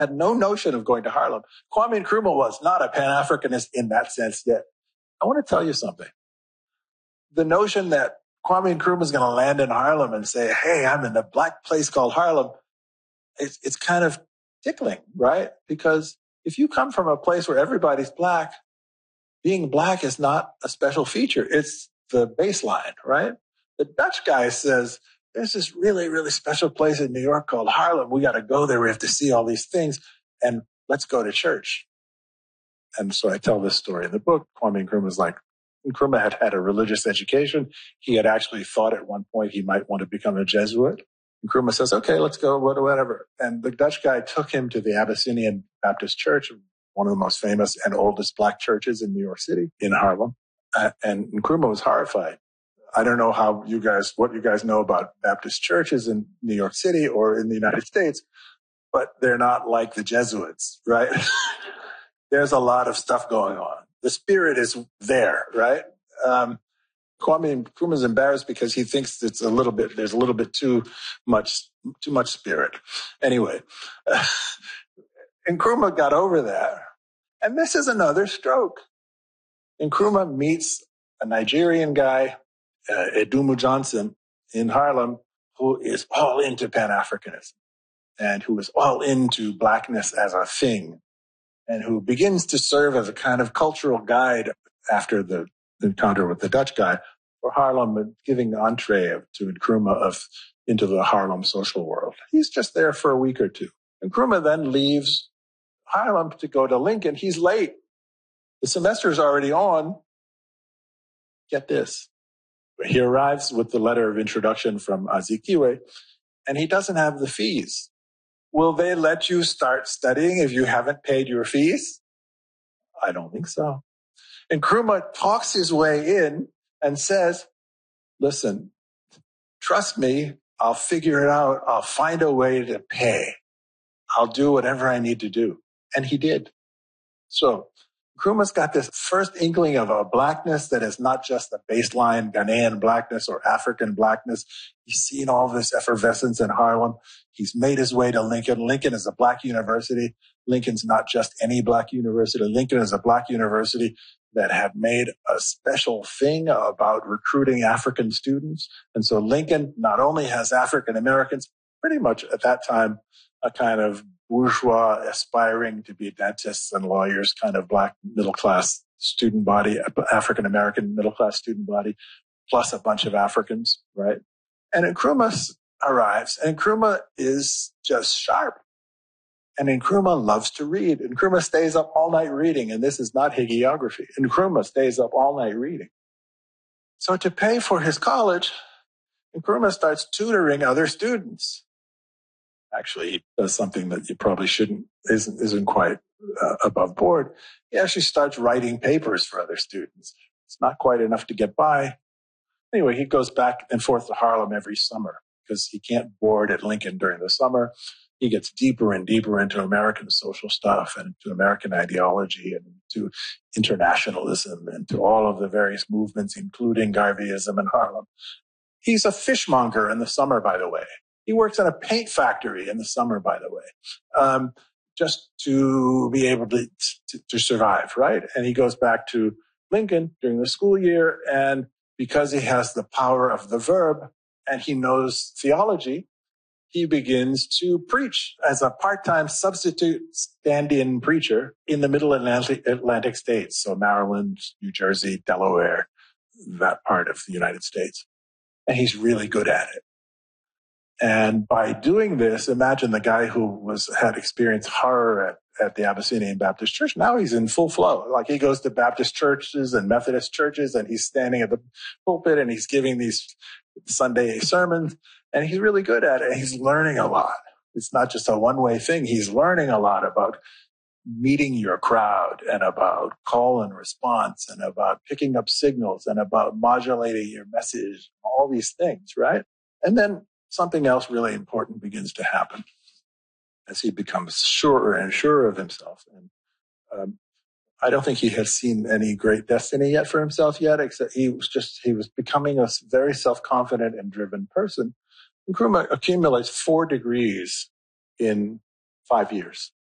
had no notion of going to Harlem. Kwame Nkrumah was not a Pan-Africanist in that sense yet. I want to tell you something. The notion that Kwame Nkrumah is going to land in Harlem and say, hey, I'm in a black place called Harlem, it's kind of tickling, right? Because if you come from a place where everybody's black, being black is not a special feature. It's the baseline, right? The Dutch guy says, there's this really, really special place in New York called Harlem. We got to go there. We have to see all these things. And let's go to church. And so I tell this story in the book. Kwame Nkrumah had had a religious education. He had actually thought at one point he might want to become a Jesuit. Nkrumah says, okay, let's go, whatever. And the Dutch guy took him to the Abyssinian Baptist Church, one of the most famous and oldest black churches in New York City, in Harlem. And Nkrumah was horrified. I don't know what you guys know about Baptist churches in New York City or in the United States, but they're not like the Jesuits, right? There's a lot of stuff going on. The spirit is there, right? Kwame Nkrumah is embarrassed because he thinks there's a little bit too much spirit. Anyway, Nkrumah got over that. And this is another stroke. Nkrumah meets a Nigerian guy, Edumu Johnson, in Harlem, who is all into Pan-Africanism and who is all into blackness as a thing, and who begins to serve as a kind of cultural guide after the encounter with the Dutch guy for Harlem, and giving entree to Nkrumah into the Harlem social world. He's just there for a week or two. Nkrumah then leaves Harlem to go to Lincoln. He's late. The semester's already on. Get this. He arrives with the letter of introduction from Azikiwe, and he doesn't have the fees. Will they let you start studying if you haven't paid your fees? I don't think so. Nkrumah talks his way in and says, listen, trust me, I'll figure it out. I'll find a way to pay. I'll do whatever I need to do. And he did. So Nkrumah's got this first inkling of a blackness that is not just the baseline Ghanaian blackness or African blackness. He's seen all this effervescence in Harlem. He's made his way to Lincoln. Lincoln is a black university. Lincoln's not just any black university. Lincoln is a black university that had made a special thing about recruiting African students. And so Lincoln not only has African Americans, pretty much at that time, a kind of bourgeois aspiring to be dentists and lawyers kind of black middle-class student body, African-American middle-class student body, plus a bunch of Africans, right? And Nkrumah arrives, and Nkrumah is just sharp. And Nkrumah loves to read. Nkrumah stays up all night reading, and this is not hagiography. Nkrumah stays up all night reading. So to pay for his college, Nkrumah starts tutoring other students. Actually, he does something that you probably isn't quite above board. He actually starts writing papers for other students. It's not quite enough to get by. Anyway, he goes back and forth to Harlem every summer because he can't board at Lincoln during the summer. He gets deeper and deeper into American social stuff and to American ideology and to internationalism and to all of the various movements, including Garveyism in Harlem. He's a fishmonger in the summer, by the way. He works in a paint factory in the summer, by the way, just to be able to survive, right? And he goes back to Lincoln during the school year, and because he has the power of the verb and he knows theology, he begins to preach as a part-time substitute stand-in preacher in the middle Atlantic states, so Maryland, New Jersey, Delaware, that part of the United States. And he's really good at it. And by doing this, imagine the guy who had experienced horror at the Abyssinian Baptist Church. Now he's in full flow. Like he goes to Baptist churches and Methodist churches, and he's standing at the pulpit and he's giving these Sunday sermons, and he's really good at it. And he's learning a lot. It's not just a one-way thing. He's learning a lot about meeting your crowd and about call and response and about picking up signals and about modulating your message, all these things, right? And then something else really important begins to happen as he becomes surer and surer of himself. And I don't think he has seen any great destiny yet for himself yet, except he was becoming a very self-confident and driven person. Nkrumah accumulates 4 degrees in 5 years.